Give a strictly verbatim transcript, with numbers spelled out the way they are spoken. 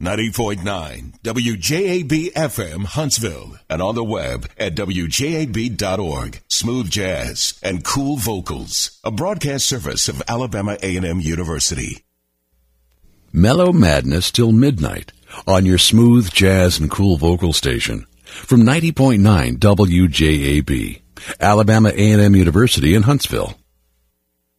ninety point nine W J A B F M Huntsville, and on the web at W J A B dot org. Smooth jazz and cool vocals, a broadcast service of Alabama A and M University. Mellow Madness till midnight on your smooth jazz and cool vocal station from ninety point nine W J A B, Alabama A and M University in Huntsville.